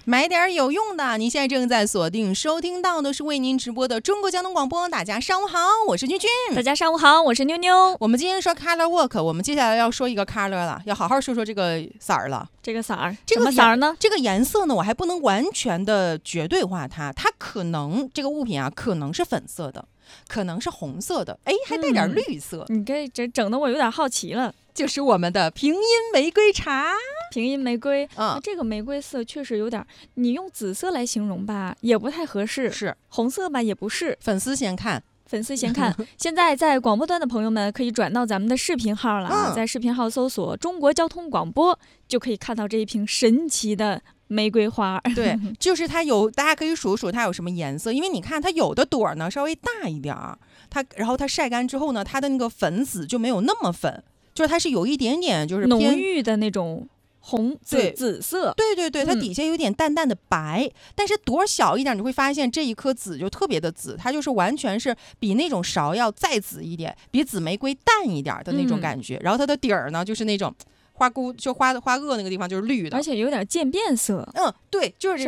买点有用的。您现在正在锁定收听到的是为您直播的中国交通广播。大家上午好，我是君君。 大家上午好，我是妞妞。 我们今天说 color work， 我们接下来要说一个 color 了，要好好说说这个色儿了。 这个色儿， 这个什么色儿呢？ 这个颜色呢，我还不能完全的绝对化它，它可能这个物品啊，可能是粉色的，可能是红色的，哎，还带点绿色。 你这整的我有点好奇了。 就是我们的平阴玫瑰茶。 平阴玫瑰，这个玫瑰色确实有点，你用紫色来形容吧，也不太合适。 是红色吧，也不是。 粉丝先看。 现在在广播端的朋友们可以转到咱们的视频号了，在视频号搜索中国交通广播，就可以看到这一瓶神奇的玫瑰花。 对，就是它有，大家可以数数它有什么颜色，因为你看它有的朵呢稍微大一点儿，然后它晒干之后呢，它的那个粉紫就没有那么粉，就是它是有一点点就是浓郁的那种红紫色。 对，它底下有点淡淡的白，但是朵小一点，你会发现这一颗紫就特别的紫，它就是完全是比那种芍药再紫一点，比紫玫瑰淡一点的那种感觉。然后它的底儿呢，就是那种花菇，就花萼那个地方就是绿的， 而且有点渐变色。 对，就是这种。